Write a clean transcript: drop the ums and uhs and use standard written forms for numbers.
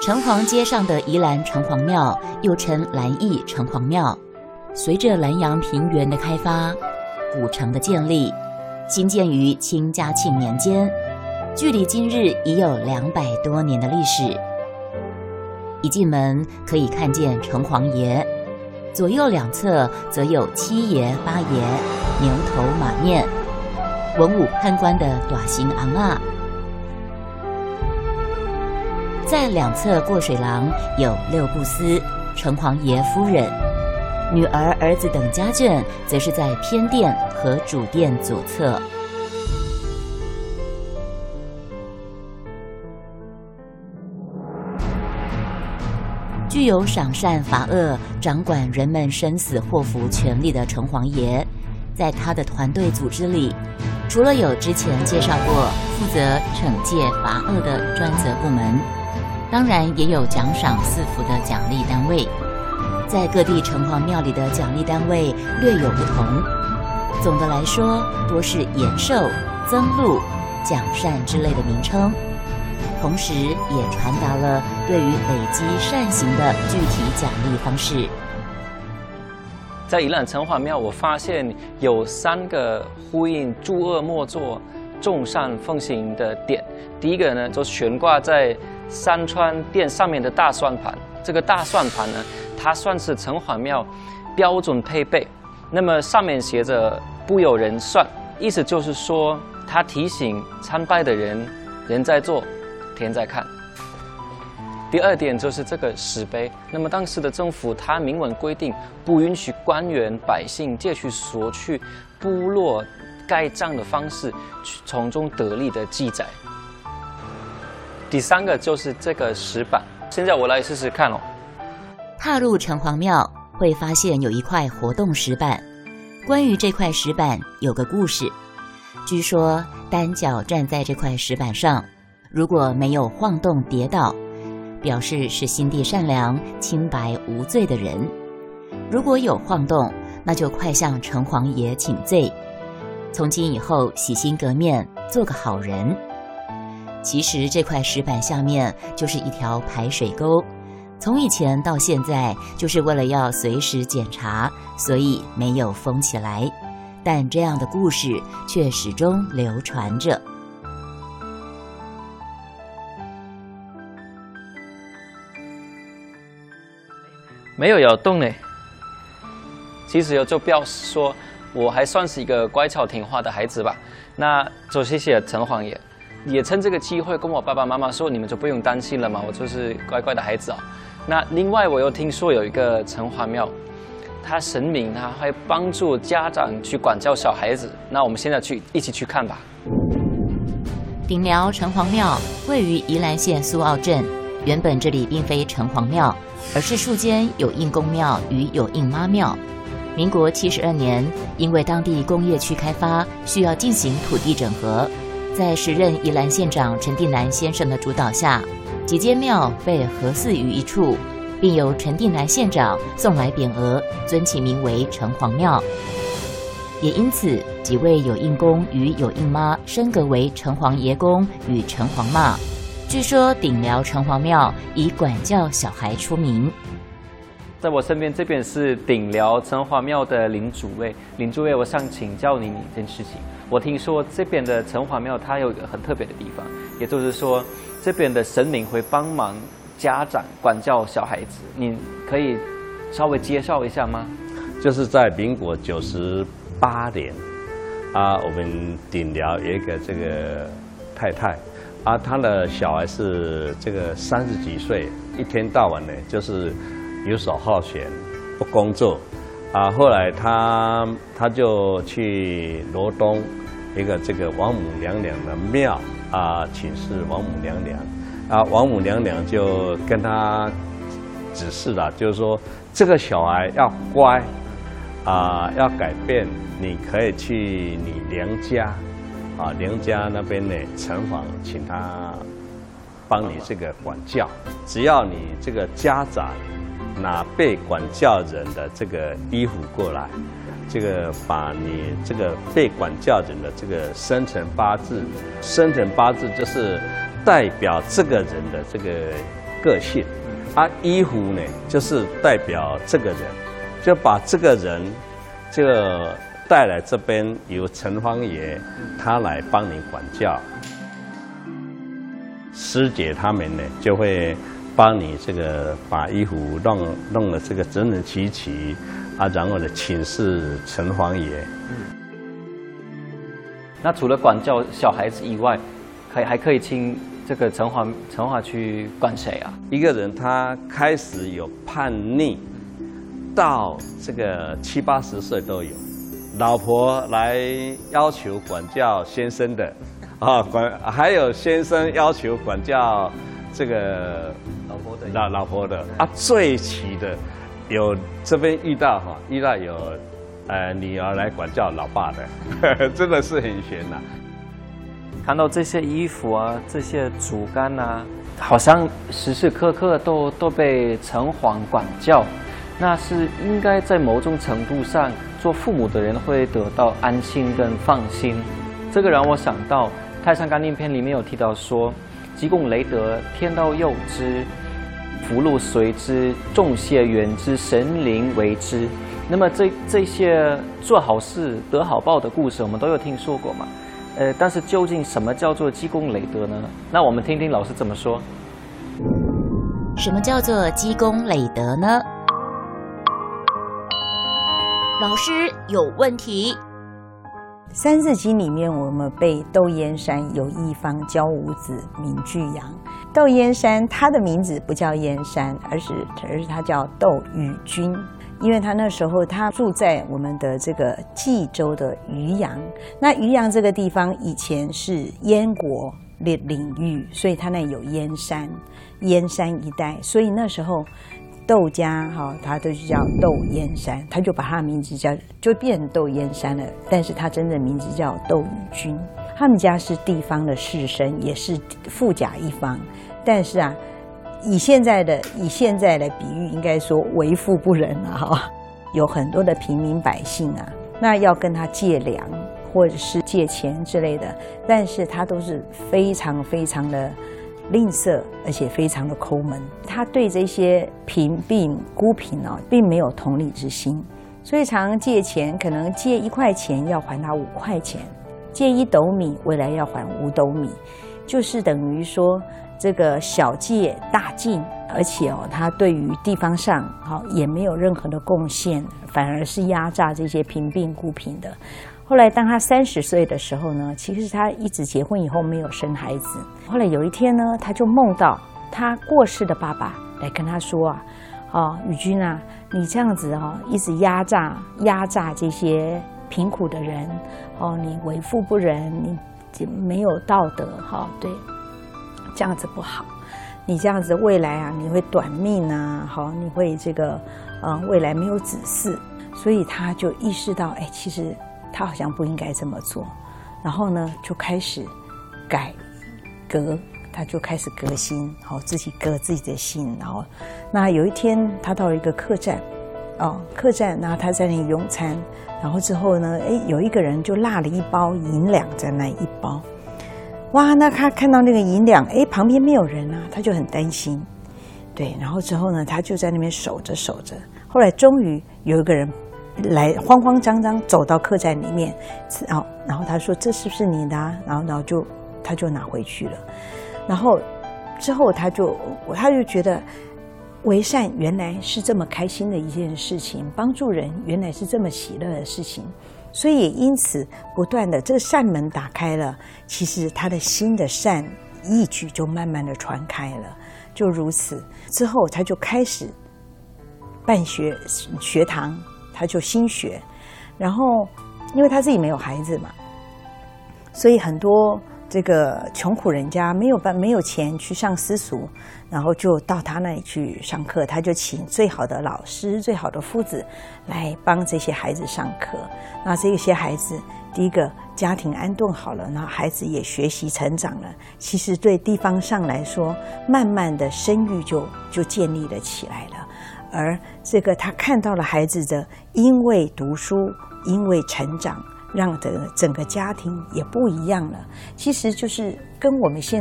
城隍街上的宜兰城隍庙，又称兰义城隍庙，随着兰阳平原的开发，古城的建立，兴建于清嘉庆年间，距离今日已有200多年的历史。一进门可以看见城隍爷，左右两侧则有七爷、八爷、牛头马面、文武判官的大型昂啊。在两侧过水廊有六步司、城隍爷夫人、女儿、儿子等家眷，则是在偏殿和主殿左侧。具有赏善罚恶、掌管人们生死祸福权力的城隍爷，在他的团队组织里，除了有之前介绍过负责惩戒罚恶的专责部门，当然也有奖赏赐福的奖励单位。在各地城隍庙里的奖励单位略有不同，总的来说多是延寿、增禄、奖善之类的名称，同时也传达了对于累积善行的具体奖励方式。 在宜兰城隍庙，我发现有3个呼应诸恶莫作、众善奉行的点。第一个呢，就悬挂在山川殿上面的大算盘。这个大算盘呢，它算是城隍庙标准配备。那么上面写着“不有人算”，意思就是说，它提醒参拜的人，人在做，天在看。第二点就是这个石碑。那么当时的政府，它明文规定，不允许官员、百姓借去索取部落盖章的方式，从中得利的记载。第3个就是这个石板。现在我来试试看哦。 踏入城隍庙，会发现有一块活动石板。关于这块石板有个故事，据说单脚站在这块石板上，如果没有晃动跌倒，表示是心地善良、清白无罪的人；如果有晃动，那就快向城隍爷请罪，从今以后洗心革面，做个好人。其实这块石板下面就是一条排水沟，从以前到现在就是为了要随时检查，所以没有封起来，但这样的故事却始终流传着。 没有摇动呢，其实就表示说我还算是一个乖巧听话的孩子吧。那就谢谢城隍爷，也趁这个机会跟我爸爸妈妈说，你们就不用担心了嘛，我就是乖乖的孩子啊。那另外我又听说有一个城隍庙，他神明他会帮助家长去管教小孩子，那我们现在一起去看吧。 顶寮城隍庙位于宜兰县苏澳镇，原本这里并非城隍庙，而是树间有应公庙与有应妈庙。民国72年，因为当地工业区开发，需要进行土地整合，在时任宜兰县长陈定南先生的主导下，几间庙被合祀于一处，并由陈定南县长送来匾额，尊其名为城隍庙。也因此，几位有应公与有应妈升格为城隍爷公与城隍妈。据说顶寮城隍庙以管教小孩出名。 在我身边这边是顶寮城隍庙的林主位，林主位，我想请教您一件事情。我听说这边的城隍庙它有一个很特别的地方，也就是说这边的神明会帮忙家长管教小孩子，你可以稍微介绍一下吗？ 就是在民国98年啊，我们顶寮有一个这个太太啊，她的小孩是这个30几岁，一天到晚呢就是游手好闲，不工作啊。后来她就去罗东一个这个王母娘娘的庙啊，请示王母娘娘啊，王母娘娘就跟她指示了，就是说这个小孩要乖啊，要改变，你可以去你娘家啊，娘家那边呢城隍请他帮你这个管教，只要你这个家长拿被管教人的这个衣服过来，这个把你这个被管教人的这个生辰八字，生辰八字就是代表这个人的这个个性，衣服呢就是代表这个人，就把这个人就带来这边，由城隍爷他来帮你管教，师姐他们呢就会帮你这个把衣服弄得这个整整齐齐然后呢请示城隍爷。 那除了管教小孩子以外，还可以请这个城隍去管谁啊？ 一个人他开始有叛逆，到这个70、80岁都有，老婆来要求管教先生的，还有先生要求管教这个老婆的最齐的有这边遇到有女儿来管教老爸的，真的是很悬呐。 看到这些衣服啊，这些竹竿啊，好像时时刻刻都被城隍管教，那是应该在某种程度上，做父母的人会得到安心跟放心。这个让我想到《太上感应篇》里面有提到说，积功累德，天道佑之，福禄随之，众谢远之，神灵为之。那么这些做好事得好报的故事，我们都有听说过嘛？但是究竟什么叫做积功累德呢？那我们听听老师怎么说。 什么叫做积功累德呢？老师有问题。 《三字经》里面，我们背窦燕山有一方教五子名俱扬。窦燕山他的名字不叫燕山，而是他叫窦禹君，因为他那时候他住在我们的这个冀州的渔阳。那渔阳这个地方以前是燕国的领域，所以他那有燕山一带，所以那时候窦家他都叫窦燕山，他就把他的名字就变成窦燕山了，但是他真正名字叫窦禹君。他们家是地方的士绅，也是富甲一方，但是以现在的比喻，应该说为富不仁有很多的平民百姓那要跟他借粮或者是借钱之类的，但是他都是非常非常的吝啬，而且非常的抠门。他对这些贫病孤贫并没有同理之心，所以常常借钱，可能借1块钱要还他5块钱，借1斗米未来要还5斗米，就是等于说这个小借大进，而且他对于地方上也没有任何的贡献，反而是压榨这些贫病孤贫的。后来当他30岁的时候呢，其实他一直结婚以后没有生孩子。后来有一天呢，他就梦到他过世的爸爸来跟他说禹君你这样子一直压榨这些贫苦的人你为富不仁，你没有道德对，这样子不好。你这样子未来你会短命你会这个未来没有子嗣。所以他就意识到其实他好像不应该这么做，然后呢就开始改革，他就开始革新，自己革自己的新。然后那有一天他到了一个客栈然后他在那里用餐，然后之后呢有一个人就落了1包银两在那1包。哇，那他看到那个银两旁边没有人他就很担心。对，然后之后呢他就在那边守着，后来终于有一个人来，慌慌张张走到客栈里面，然后他说这是不是你的然后他就拿回去了。然后之后他就觉得为善原来是这么开心的一件事情，帮助人原来是这么喜乐的事情，所以也因此不断的这个善门打开了，其实他的心的善义举就慢慢的传开了。就如此之后，他就开始办学堂，他就新学。然后因为他自己没有孩子嘛，所以很多这个穷苦人家没有钱去上私塾，然后就到他那里去上课。他就请最好的老师、最好的夫子来帮这些孩子上课。那这些孩子，第一个家庭安顿好了，然后孩子也学习成长了，其实对地方上来说，慢慢的声誉就建立了起来了。而这个他看到了孩子的因为读书，因为成长，让整个家庭也不一样了。其实就是跟我们现